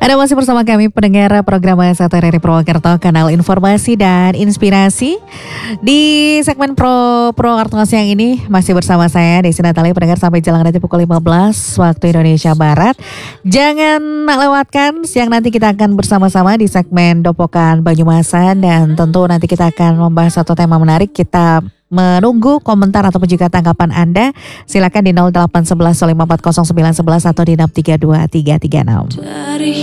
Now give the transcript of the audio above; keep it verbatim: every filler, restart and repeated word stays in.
Anda masih bersama kami pendengar program satu R R I Purwokerto, kanal informasi dan inspirasi. Di segmen Pro Purwokerto siang ini masih bersama saya Desi Natali, pendengar sampai jelang nanti pukul lima belas waktu Indonesia Barat. Jangan lewatkan, siang nanti kita akan bersama-sama di segmen Dopokan Banyumasan, dan tentu nanti kita akan membahas satu tema menarik. Kita menunggu komentar ataupun juga tanggapan Anda. Silakan di nol delapan satu satu lima empat nol sembilan satu satu atau di enam tiga dua tiga tiga enam.